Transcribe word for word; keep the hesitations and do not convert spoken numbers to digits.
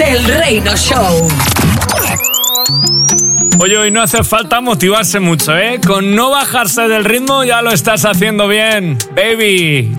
del Reino Show. Oye, hoy no hace falta motivarse mucho, ¿eh? Con no bajarse del ritmo ya lo estás haciendo bien. Baby,